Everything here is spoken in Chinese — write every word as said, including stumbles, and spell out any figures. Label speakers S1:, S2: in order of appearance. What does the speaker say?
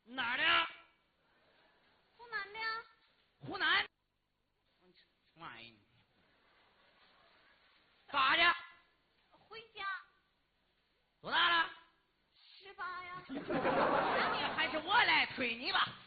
S1: 哪儿的呀？
S2: 湖南的呀。
S1: 湖南。妈呀！干啥去？
S2: 回家。
S1: 多大了？
S2: 十八呀。
S1: 那你还是我来推你吧。